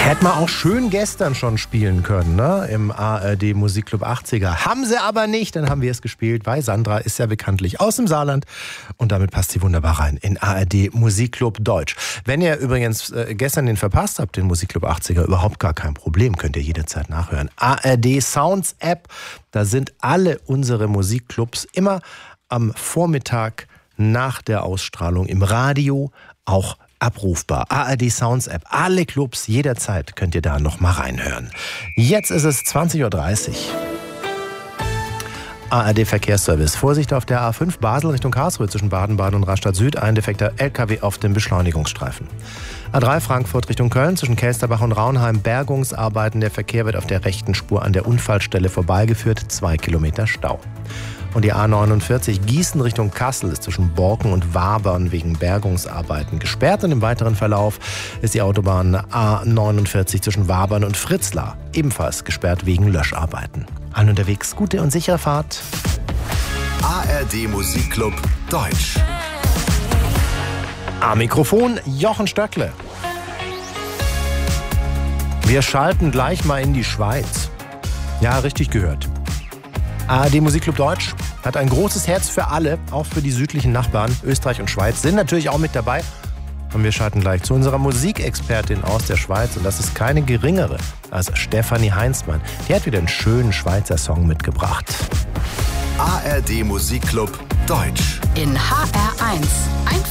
Hätten wir auch schön gestern schon spielen können, ne? Im ARD Musikclub 80er. Haben sie aber nicht, dann haben wir es gespielt, weil Sandra ist ja bekanntlich aus dem Saarland und damit passt sie wunderbar rein in ARD Musikclub Deutsch. Wenn ihr übrigens gestern den verpasst habt, den Musikclub 80er, überhaupt gar kein Problem, könnt ihr jederzeit nachhören. ARD Sounds App, da sind alle unsere Musikclubs immer am Vormittag nach der Ausstrahlung im Radio auch abrufbar. ARD Sounds App. Alle Clubs jederzeit könnt ihr da noch mal reinhören. Jetzt ist es 20:30 Uhr. ARD Verkehrsservice. Vorsicht auf der A5 Basel Richtung Karlsruhe zwischen Baden-Baden und Rastatt Süd. Ein defekter LKW auf dem Beschleunigungsstreifen. A3 Frankfurt Richtung Köln zwischen Kelsterbach und Raunheim. Bergungsarbeiten. Der Verkehr wird auf der rechten Spur an der Unfallstelle vorbeigeführt. 2 Kilometer Stau. Und die A49 Gießen Richtung Kassel ist zwischen Borken und Wabern wegen Bergungsarbeiten gesperrt. Und im weiteren Verlauf ist die Autobahn A49 zwischen Wabern und Fritzlar ebenfalls gesperrt wegen Löscharbeiten. Allen unterwegs gute und sichere Fahrt. ARD Musikclub Deutsch. Am Mikrofon Jochen Stöckle. Wir schalten gleich mal in die Schweiz. Ja, richtig gehört. ARD Musikclub Deutsch hat ein großes Herz für alle, auch für die südlichen Nachbarn. Österreich und Schweiz sind natürlich auch mit dabei. Und wir schalten gleich zu unserer Musikexpertin aus der Schweiz. Und das ist keine geringere als Stefanie Heinzmann. Die hat wieder einen schönen Schweizer Song mitgebracht. ARD Musikclub Deutsch. In HR1. Einfach